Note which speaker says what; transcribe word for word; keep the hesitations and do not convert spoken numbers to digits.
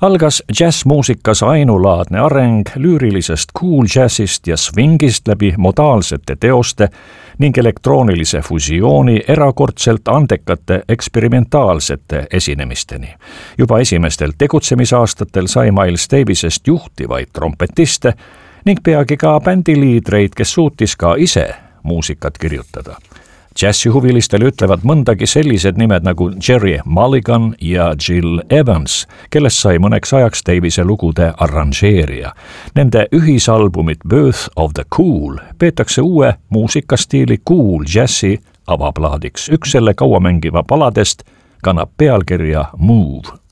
Speaker 1: Algas džässmuusikas ainulaadne areng lüürilisest cool jazzist ja swingist läbi modaalsete teoste ning elektroonilise fusiooni erakordselt andekate eksperimentaalsete esinemisteni. Juba esimestel tegutsemisaastatel sai Miles Davisest juhtivaid trompetiste ning peagi ka bändiliidreid, kes suutis ka ise muusikat kirjutada. Džässihuvilistele ütlevad mõndagi sellised nimed nagu Jerry Mulligan ja Jill Evans, kellest sai mõneks ajaks Davise lugude arranžeerija. Nende ühisalbumit Birth of the Cool peetakse uue muusikastiili cool jazzi avaplaadiks. Üks selle kauamängiva paladest kannab pealkirja Move.